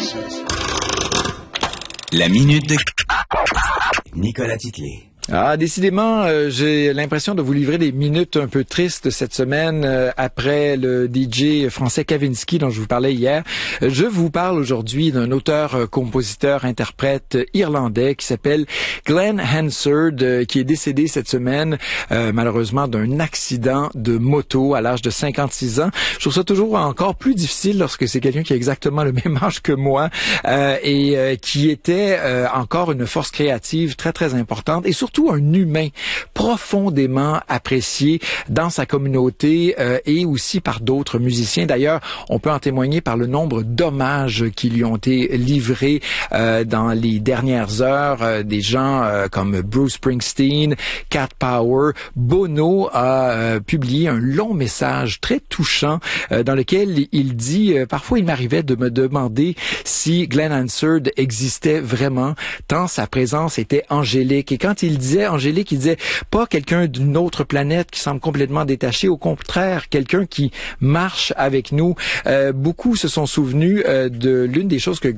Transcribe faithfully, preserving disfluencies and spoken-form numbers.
La minute de Nicolas Titley. Ah, décidément, euh, j'ai l'impression de vous livrer des minutes un peu tristes cette semaine euh, après le D J français Kavinsky dont je vous parlais hier. Euh, je vous parle aujourd'hui d'un auteur, euh, compositeur, interprète irlandais qui s'appelle Glenn Hansard, euh, qui est décédé cette semaine euh, malheureusement d'un accident de moto à l'âge de cinquante-six ans. Je trouve ça toujours encore plus difficile lorsque c'est quelqu'un qui a exactement le même âge que moi euh, et euh, qui était euh, encore une force créative très très importante et surtout un humain profondément apprécié dans sa communauté euh, et aussi par d'autres musiciens. D'ailleurs, on peut en témoigner par le nombre d'hommages qui lui ont été livrés euh, dans les dernières heures. Euh, des gens euh, comme Bruce Springsteen, Cat Power, Bono a euh, publié un long message très touchant euh, dans lequel il dit euh, « Parfois, il m'arrivait de me demander si Glenn Hansard existait vraiment, tant sa présence était angélique. » Et quand il disait angélique, il disait pas quelqu'un d'une autre planète qui semble complètement détaché, au contraire, quelqu'un qui marche avec nous. Euh, beaucoup se sont souvenus euh, de l'une des choses que